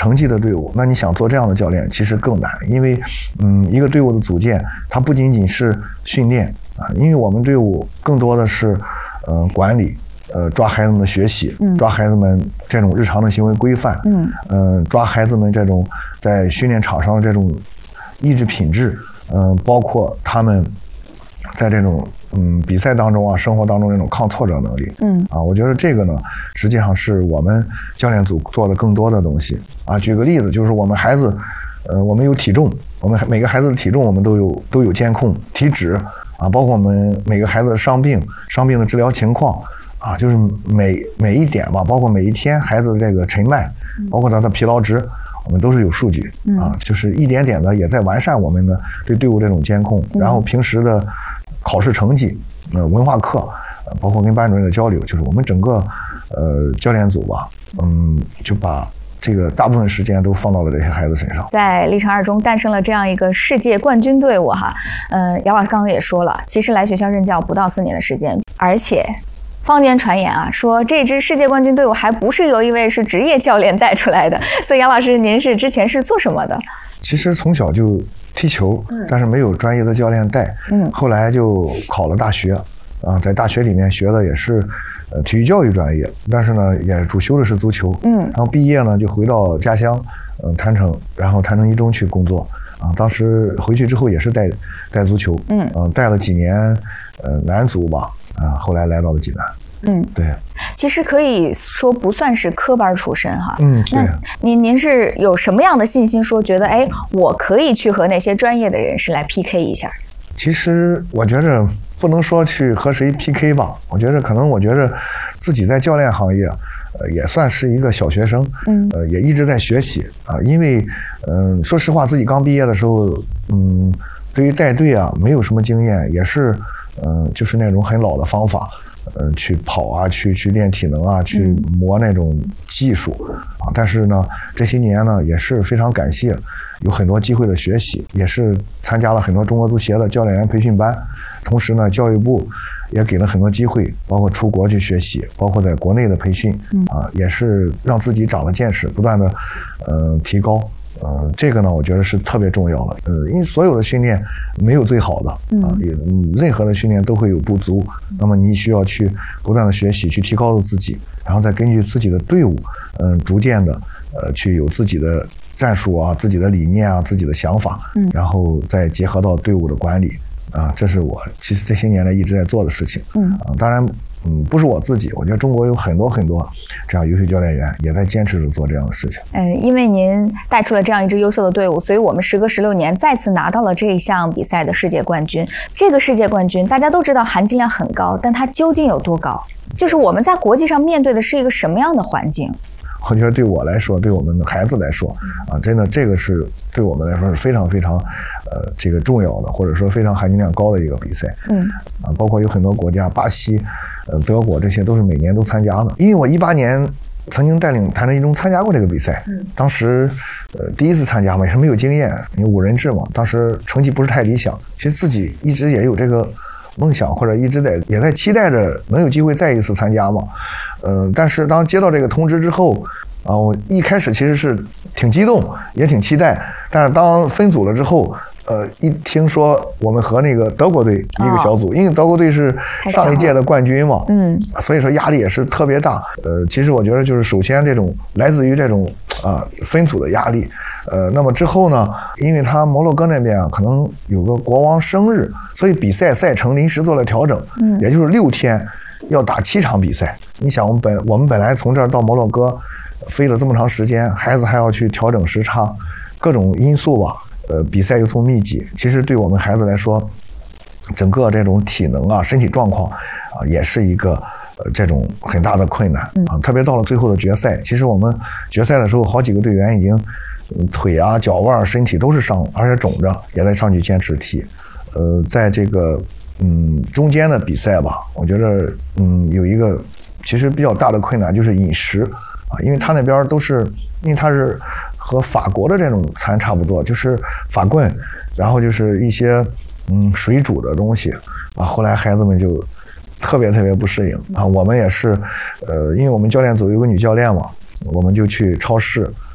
成绩的队伍，那你想做这样的教练其实更难，因为一个队伍的组建，它不仅仅是训练啊，因为我们队伍更多的是管理，抓孩子们的学习，抓孩子们这种日常的行为规范，抓孩子们这种在训练场上的这种意志品质，包括他们在这种比赛当中啊，生活当中这种抗挫折能力，我觉得这个呢，实际上是我们教练组做的更多的东西啊。举个例子，就是我们孩子，我们有体重，我们每个孩子的体重我们都有监控，体脂啊，包括我们每个孩子的伤病的治疗情况啊，就是每一点吧，包括每一天孩子的这个晨脉，包括他的疲劳值，我们都是有数据啊，就是一点点的也在完善我们的对队伍这种监控，然后平时的考试成绩，文化课，包括跟班主任的交流，就是我们整个教练组吧，就把这个大部分时间都放到了这些孩子身上。 在历程2中诞生了这样一个世界冠军队伍哈，姚老师刚刚也说了，其实来学校任教不到4年的时间，而且坊间传言啊，说这支世界冠军队伍还不是由一位是职业教练带出来的，所以姚老师您是之前是做什么的？ 其实从小就踢球，但是没有专业的教练带，后来就考了大学，啊，在大学里面学的也是体育教育专业，但是呢也主修的是足球，然后毕业呢就回到家乡，郯城，然后郯城一中去工作，啊，当时回去之后也是带足球，带了几年男足吧，啊，后来来到了济南。对， 其实可以说不算是科班出身哈。 对。 那您是有什么样的信心说觉得，哎，我可以去和那些专业的人士来 PK 一下？ 其实我觉着不能说去和谁 PK 吧，我觉着自己在教练行业，也算是一个小学生，也一直在学习啊，因为说实话，自己刚毕业的时候，对于带队啊没有什么经验，也是就是那种很老的方法。去跑啊，去练体能啊，去磨那种技术啊。但是呢，这些年呢也是非常感谢，有很多机会的学习，也是参加了很多中国足协的教练员培训班。同时呢，教育部也给了很多机会，包括出国去学习，包括在国内的培训啊，也是让自己长了见识，不断的提高。这个呢，我觉得是特别重要的。因为所有的训练没有最好的啊，任何的训练都会有不足。那么你需要去不断的学习，去提高自己，然后再根据自己的队伍，逐渐的去有自己的战术啊、自己的理念啊、自己的想法，然后再结合到队伍的管理啊，这是我其实这些年来一直在做的事情。当然。不是我自己，我觉得中国有很多这样优秀教练员也在坚持着做这样的事情。 因为您带出了这样一支优秀的队伍，所以我们时隔16年再次拿到了这一项比赛的世界冠军。这个世界冠军大家都知道含金量很高，但它究竟有多高？就是我们在国际上面对的是一个什么样的环境？ 我觉得对我来说，对我们的孩子来说啊，真的这个是对我们来说是非常这个重要的，或者说非常含金量高的一个比赛。包括有很多国家，巴西、德国这些都是每年都参加的。因为我18年曾经带领郯城一中参加过这个比赛，当时第一次参加嘛，也是没有经验，因为5人制嘛，当时成绩不是太理想。其实自己一直也有这个梦想，或者一直也在期待着能有机会再一次参加嘛。但是当接到这个通知之后啊，我一开始其实是挺激动，也挺期待。但是当分组了之后，一听说我们和那个德国队一个小组，因为德国队是上一届的冠军嘛，所以说压力也是特别大。其实我觉得就是首先这种来自于这种分组的压力。那么之后呢，因为他摩洛哥那边啊可能有个国王生日，所以比赛赛程临时做了调整，也就是6天要打7场比赛。你想我们本来从这儿到摩洛哥飞了这么长时间，孩子还要去调整时差，各种因素吧。比赛又这么密集，其实对我们孩子来说，整个这种体能啊、身体状况啊，也是一个这种很大的困难啊。特别到了最后的决赛，其实我们决赛的时候，好几个队员已经腿啊、脚腕、身体都是伤，而且肿着，也在上去坚持踢。在这个中间的比赛吧，我觉得有一个其实比较大的困难就是饮食啊，因为他那边都是因为他是。和法国的这种餐差不多，就是法棍，然后就是一些水煮的东西啊。后来孩子们就特别不适应啊。我们也是因为我们教练组有个女教练嘛，我们就去超市